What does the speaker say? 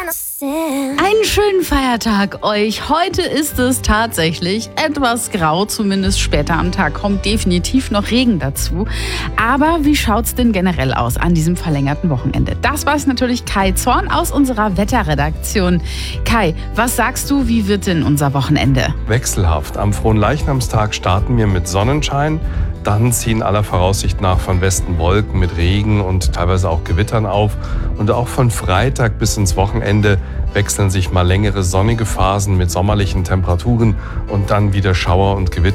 Einen schönen Feiertag euch. Heute ist es tatsächlich etwas grau, zumindest später am Tag kommt definitiv noch Regen dazu. Aber wie schaut's denn generell aus an diesem verlängerten Wochenende? Das weiß natürlich Kai Zorn aus unserer Wetterredaktion. Kai, was sagst du, wie wird denn unser Wochenende? Wechselhaft. Am Fronleichnamstag starten wir mit Sonnenschein. Dann ziehen aller Voraussicht nach von Westen Wolken mit Regen und teilweise auch Gewittern auf. Und auch von Freitag bis ins Wochenende wechseln sich mal längere sonnige Phasen mit sommerlichen Temperaturen und dann wieder Schauer und Gewitter.